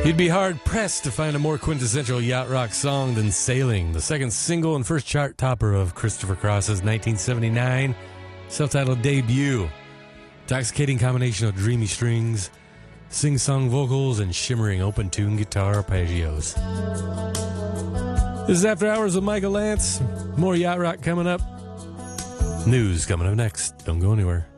You'd be hard-pressed to find a more quintessential yacht rock song than Sailing, the second single and first chart topper of Christopher Cross's 1979 self-titled debut. Intoxicating combination of dreamy strings, sing-song vocals, and shimmering open-tune guitar arpeggios. This is After Hours with Michael Lance. More yacht rock coming up. News coming up next. Don't go anywhere.